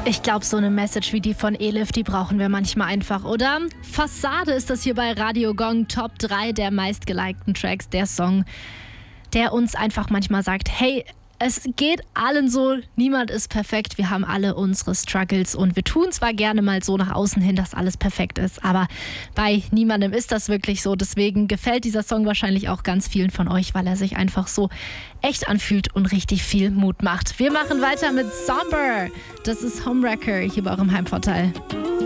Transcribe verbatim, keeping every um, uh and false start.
Ich glaube, so eine Message wie die von Elif, die brauchen wir manchmal einfach, oder? Fassade ist das hier bei Radio Gong, Top drei der meistgelikten Tracks, der Song, der uns einfach manchmal sagt, hey, es geht allen so, niemand ist perfekt, wir haben alle unsere Struggles und wir tun zwar gerne mal so nach außen hin, dass alles perfekt ist, aber bei niemandem ist das wirklich so. Deswegen gefällt dieser Song wahrscheinlich auch ganz vielen von euch, weil er sich einfach so echt anfühlt und richtig viel Mut macht. Wir machen weiter mit Somber. Das ist Homewrecker hier bei eurem Heimvorteil.